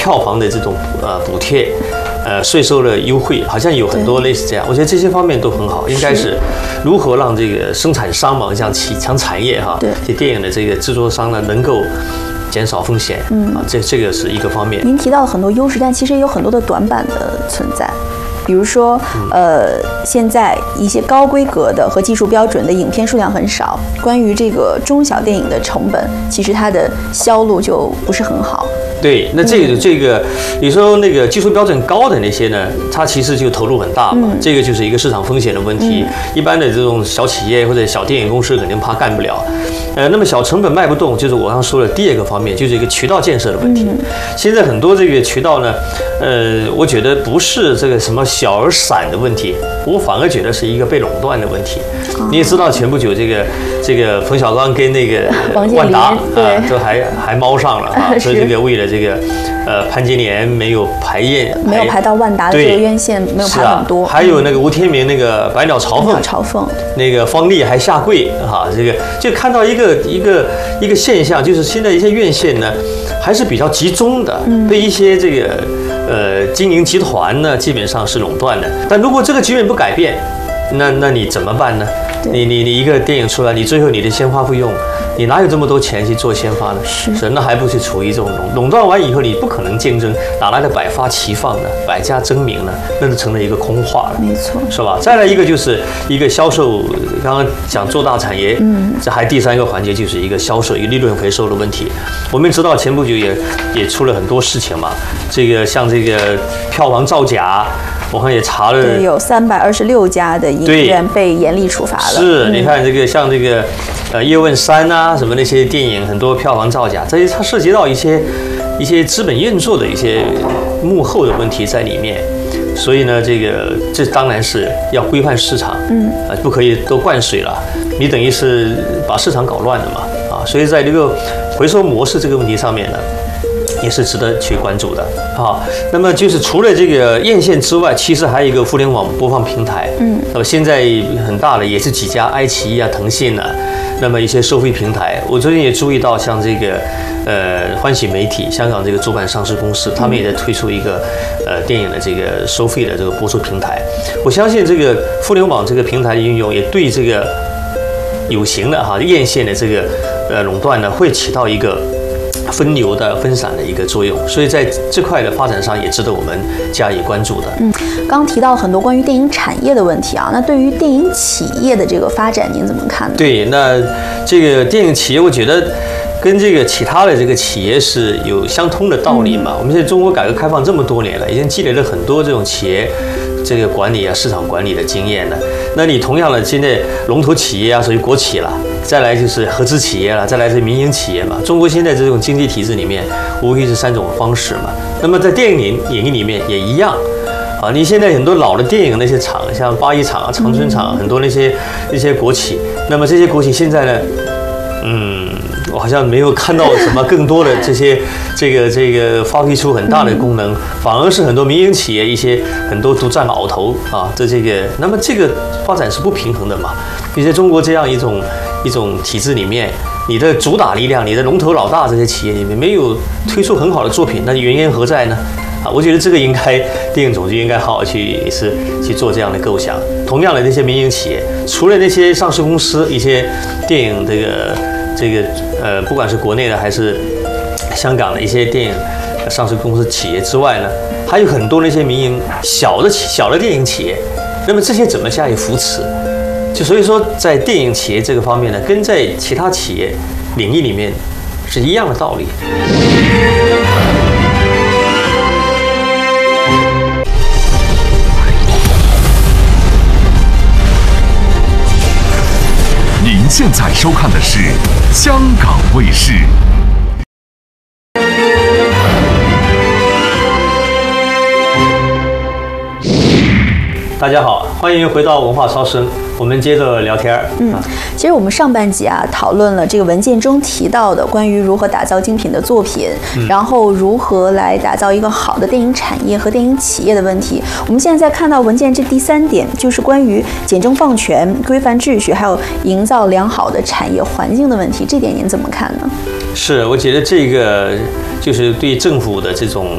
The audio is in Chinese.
票房的这种补贴。税收的优惠好像有很多类似这样，我觉得这些方面都很好，应该是如何让这个生产商嘛，像强产业哈，这电影的这个制作商呢，能够减少风险，这个是一个方面。 您提到了很多优势，但其实也有很多的短板的存在。比如说，现在一些高规格的和技术标准的影片数量很少，关于这个中小电影的成本，其实它的销路就不是很好。 对，那这个，有时候那个技术标准高的那些呢，它其实就投入很大嘛，这个就是一个市场风险的问题。一般的这种小企业或者小电影公司肯定怕干不了。那么小成本卖不动，就是我刚说的第二个方面，就是一个渠道建设的问题。现在很多这个渠道呢，我觉得不是这个什么小而散的问题，我反而觉得是一个被垄断的问题。你也知道，前不久这个冯小刚跟那个万达都还猫上了啊，所以这个为了这个潘金莲没有排到万达的这个院线，没有排很多。 还有那个吴天明那个百鸟朝凤，那个方丽还下跪哈，这个就看到一个现象，就是现在一些院线呢还是比较集中的，被一些这个经营集团呢基本上是垄断的。但如果这个局面不改变，那你怎么办呢？你一个电影出来，你最后你的先发费用，你哪有这么多钱去做先发呢？是，那还不是处于这种垄断完以后，你不可能竞争，哪来的百花齐放呢？百家争鸣呢？那就成了一个空话了， 没错， 是吧？再来一个就是一个销售，刚刚讲做大产业，这还第三个环节就是一个销售，一个利润回收的问题。我们知道前不久也出了很多事情嘛，这个像这个票房造假。我看也查了， 对，有326家的影院被严厉处罚了。 是，你看这个像这个叶问3啊什么那些电影，很多票房造假，这些它涉及到一些资本运作的一些幕后的问题在里面。所以呢，这当然是要规范市场，不可以都灌水了，你等于是把市场搞乱了嘛，啊，所以在这个回收模式这个问题上面呢。也是值得去关注的啊。那么就是除了这个院线之外，其实还有一个互联网播放平台。那么现在很大的也是几家，爱奇艺啊、腾讯啊，那么一些收费平台。我最近也注意到，像这个欢喜媒体，香港这个主板上市公司，他们也在推出一个电影的这个收费的这个播出平台。我相信这个互联网这个平台的运用，也对这个有形的院线的这个垄断呢，会起到一个分流的分散的一个作用，所以在这块的发展上也值得我们加以关注的。 刚提到很多关于电影产业的问题啊，那对于电影企业的这个发展，您怎么看呢？ 对，那这个电影企业，我觉得跟这个其他的这个企业是有相通的道理嘛。我们现在中国改革开放这么多年了，已经积累了很多这种企业这个管理啊、市场管理的经验了。那你同样的，现在龙头企业啊，属于国企了。再来就是合资企业了，再来是民营企业嘛。中国现在这种经济体制里面，无非是3种方式嘛。那么在电影领域里面也一样，啊，你现在很多老的电影那些厂，像八一厂啊、长春厂，很多那些国企，那么这些国企现在呢，我好像没有看到什么更多的这个发挥出很大的功能，反而是很多民营企业很多独占鳌头啊，那么这个发展是不平衡的嘛。你在中国这样一种体制里面，你的主打力量，你的龙头老大这些企业里面没有推出很好的作品，那原因何在呢？啊，我觉得这个应该电影总局应该好好去做这样的构想。同样的，那些民营企业，除了那些上市公司，一些电影不管是国内的还是香港的一些电影上市公司企业之外呢，还有很多那些民营小的电影企业。那么这些怎么加以扶持？就所以说，在电影企业这个方面呢，跟在其他企业领域里面是一样的道理。 您现在收看的是香港卫视。 大家好，欢迎回到文化超声，我们接着聊天。 其实我们上半集啊讨论了这个文件中提到的关于如何打造精品的作品，然后如何来打造一个好的电影产业和电影企业的问题。我们现在在看到文件这第3点，就是关于简政放权、规范秩序，还有营造良好的产业环境的问题。这点您怎么看呢？ 是，我觉得这个就是对政府的这种